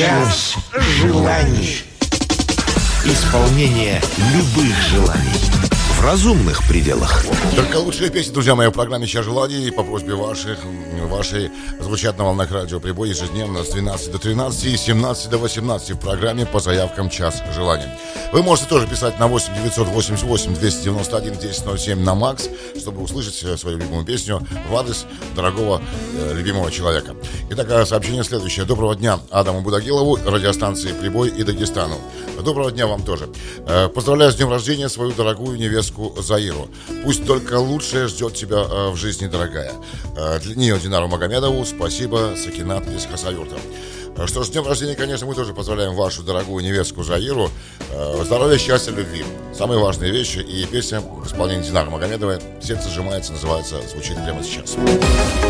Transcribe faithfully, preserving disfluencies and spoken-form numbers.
Час желаний. Исполнение любых желаний в разумных пределах. Только лучшие песни, друзья мои, в программе «Час желаний» по просьбе ваших, вашей звучат на волнах радио «Прибой» ежедневно с двенадцати до тринадцати и с семнадцати до восемнадцати в программе по заявкам «Час желаний». Вы можете тоже писать на восемь девятьсот восемьдесят восемь двести девяносто один десять ноль семь на МАКС, чтобы услышать свою любимую песню в адрес дорогого э, любимого человека. Итак, сообщение следующее. Доброго дня Адаму Будагилову, радиостанции «Прибой» и Дагестану. Доброго дня вам тоже. Э, поздравляю с днем рождения свою дорогую невестку Заиру. Пусть только лучшее ждет тебя э, в жизни, дорогая. Э, для нее Динару Магомедову спасибо, Сакинат из Хасавюрта. Что ж, с днем рождения, конечно, мы тоже поздравляем вашу дорогую невестку Заиру. Э, здоровья, счастья, любви. Самые важные вещи. И песня в исполнении Динары Магомедовой «Сердце сжимается» называется, звучит прямо сейчас.